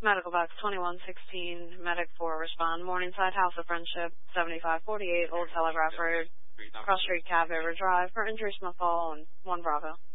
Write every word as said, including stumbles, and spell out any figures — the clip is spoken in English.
Medical box twenty-one sixteen, Medic four, respond. Morningside House of Friendship, seventy-five forty-eight, Old Telegraph Road, Cross Street, Cab River Drive, for injuries from a fall, and one Bravo.